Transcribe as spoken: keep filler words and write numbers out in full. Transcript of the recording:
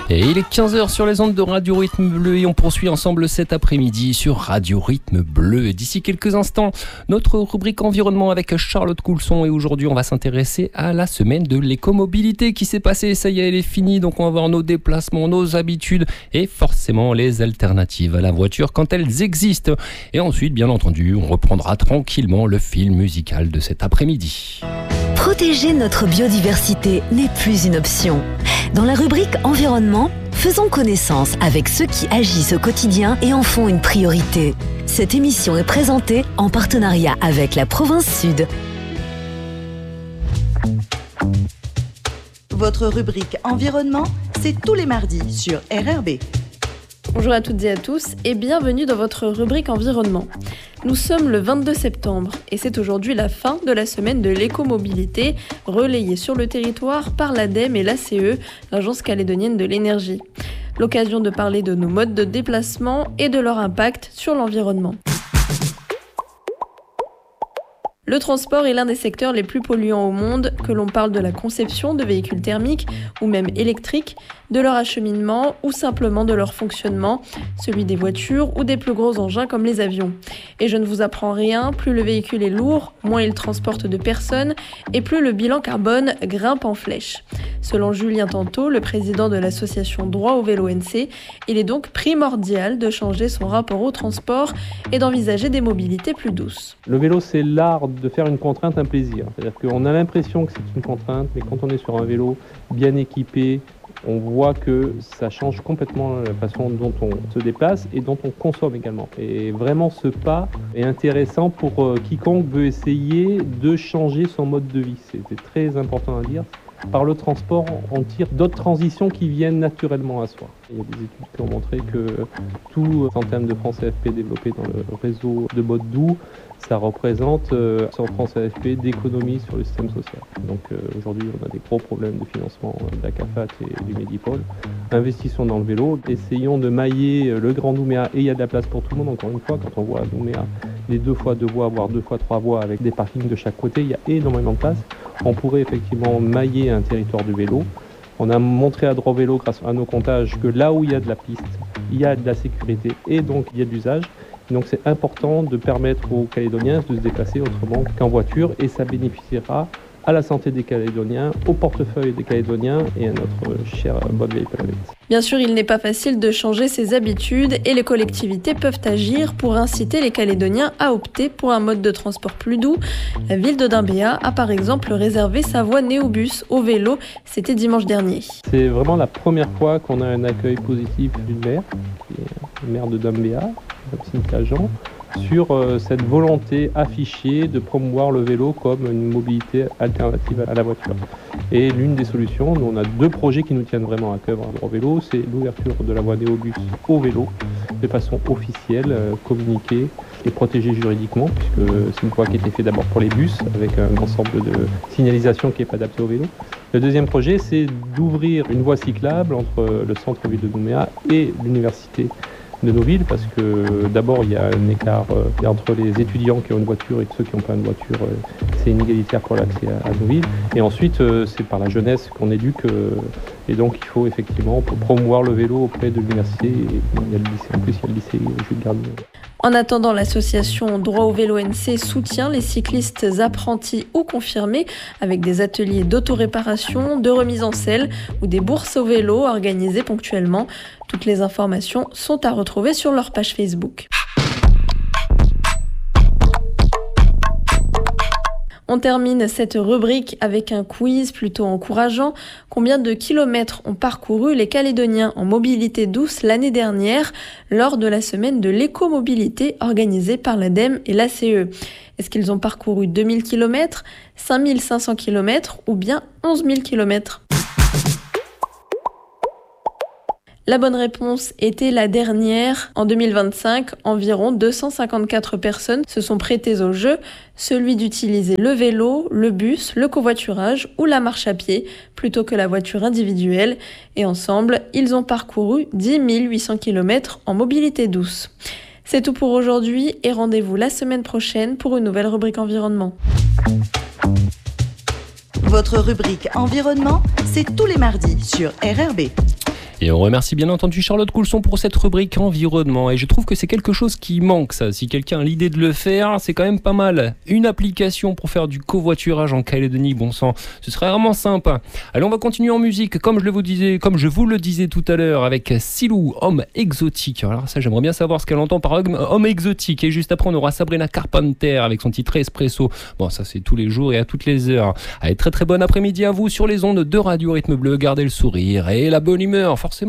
Et il est quinze heures sur les ondes de Radio Rythme Bleu et on poursuit ensemble cet après-midi sur Radio Rythme Bleu. D'ici quelques instants, notre rubrique environnement avec Charlotte Coulson et aujourd'hui on va s'intéresser à la semaine de l'écomobilité qui s'est passée. Ça y est, elle est finie, donc on va voir nos déplacements, nos habitudes et forcément les alternatives à la voiture quand elles existent. Et ensuite, bien entendu, on reprendra tranquillement le fil musical de cet après-midi. Protéger notre biodiversité n'est plus une option. Dans la rubrique environnement, faisons connaissance avec ceux qui agissent au quotidien et en font une priorité. Cette émission est présentée en partenariat avec la Province Sud. Votre rubrique environnement, c'est tous les mardis sur R R B. Bonjour à toutes et à tous et bienvenue dans votre rubrique environnement. Nous sommes le vingt-deux septembre et c'est aujourd'hui la fin de la semaine de l'écomobilité relayée sur le territoire par l'ADEME et l'A C E, l'Agence calédonienne de l'énergie. L'occasion de parler de nos modes de déplacement et de leur impact sur l'environnement. Le transport est l'un des secteurs les plus polluants au monde, que l'on parle de la conception de véhicules thermiques ou même électriques, de leur acheminement ou simplement de leur fonctionnement, celui des voitures ou des plus gros engins comme les avions. Et je ne vous apprends rien, plus le véhicule est lourd, moins il transporte de personnes et plus le bilan carbone grimpe en flèche. Selon Julien Tanto, le président de l'association Droit au vélo N C, il est donc primordial de changer son rapport au transport et d'envisager des mobilités plus douces. Le vélo, c'est l'art de faire une contrainte un plaisir. C'est-à-dire qu'on a l'impression que c'est une contrainte, mais quand on est sur un vélo bien équipé, on voit que ça change complètement la façon dont on se déplace et dont on consomme également. Et vraiment, ce pas est intéressant pour quiconque veut essayer de changer son mode de vie. C'est très important à dire. Par le transport, on tire d'autres transitions qui viennent naturellement à soi. Il y a des études qui ont montré que tout centime de francs C F P développé dans le réseau de modes doux, ça représente cent francs C F P d'économie sur le système social. Donc euh, aujourd'hui, on a des gros problèmes de financement de la CAFAT et du Medipol. Investissons dans le vélo, essayons de mailler le Grand Nouméa et il y a de la place pour tout le monde. Encore une fois, quand on voit à Nouméa les deux fois deux voies, voire deux fois trois voies avec des parkings de chaque côté, il y a énormément de place. On pourrait effectivement mailler un territoire du vélo. On a montré à Droit au vélo, grâce à nos comptages, que là où il y a de la piste, il y a de la sécurité et donc il y a de l'usage. Donc c'est important de permettre aux Calédoniens de se déplacer autrement qu'en voiture et ça bénéficiera à la santé des Calédoniens, au portefeuille des Calédoniens et à notre cher bonne vieille planète. Bien sûr, il n'est pas facile de changer ses habitudes et les collectivités peuvent agir pour inciter les Calédoniens à opter pour un mode de transport plus doux. La ville de Dimbéa a par exemple réservé sa voie Néobus au vélo, c'était dimanche dernier. C'est vraiment la première fois qu'on a un accueil positif d'une maire, qui est maire de Dimbéa, Cynthia Jean, sur euh, cette volonté affichée de promouvoir le vélo comme une mobilité alternative à la voiture. Et l'une des solutions, nous on a deux projets qui nous tiennent vraiment à cœur à Droit au vélo, c'est l'ouverture de la voie Néobus au vélo, de façon officielle, euh, communiquée et protégée juridiquement, puisque c'est une voie qui a été faite d'abord pour les bus, avec un ensemble de signalisation qui est adapté au vélo. Le deuxième projet, c'est d'ouvrir une voie cyclable entre le centre-ville de Nouméa et l'université de nos villes, parce que d'abord il y a un écart euh, entre les étudiants qui ont une voiture et ceux qui n'ont pas une voiture, euh, c'est inégalitaire pour l'accès à, à nos villes. Et ensuite euh, c'est par la jeunesse qu'on éduque euh, et donc il faut effectivement promouvoir le vélo auprès de l'université. Et il y a le lycée, en plus il y a le lycée Jules Garnier. En attendant, l'association Droit au vélo N C soutient les cyclistes apprentis ou confirmés avec des ateliers d'autoréparation, de remise en selle ou des bourses au vélo organisées ponctuellement. Toutes les informations sont à retrouver sur leur page Facebook. On termine cette rubrique avec un quiz plutôt encourageant. Combien de kilomètres ont parcouru les Calédoniens en mobilité douce l'année dernière lors de la semaine de l'écomobilité organisée par l'ADEME et l'A C E? Est-ce qu'ils ont parcouru deux mille kilomètres, cinq mille cinq cents kilomètres ou bien onze mille kilomètres? La bonne réponse était la dernière. En deux mille vingt-cinq, environ deux cent cinquante-quatre personnes se sont prêtées au jeu, celui d'utiliser le vélo, le bus, le covoiturage ou la marche à pied plutôt que la voiture individuelle. Et ensemble, ils ont parcouru dix mille huit cents kilomètres en mobilité douce. C'est tout pour aujourd'hui et rendez-vous la semaine prochaine pour une nouvelle rubrique environnement. Votre rubrique environnement, c'est tous les mardis sur R R B. Et on remercie bien entendu Charlotte Coulson pour cette rubrique environnement. Et je trouve que c'est quelque chose qui manque, ça. Si quelqu'un a l'idée de le faire, c'est quand même pas mal. Une application pour faire du covoiturage en Calédonie, bon sang, ce serait vraiment sympa. Allez, on va continuer en musique, comme je le vous disais, comme je vous le disais tout à l'heure, avec Silou, homme exotique. Alors ça, j'aimerais bien savoir ce qu'elle entend par homme exotique. Et juste après, on aura Sabrina Carpenter avec son titre Espresso. Bon, ça c'est tous les jours et à toutes les heures. Allez, très très bon après-midi à vous sur les ondes de Radio Rythme Bleu. Gardez le sourire et la bonne humeur, forcément.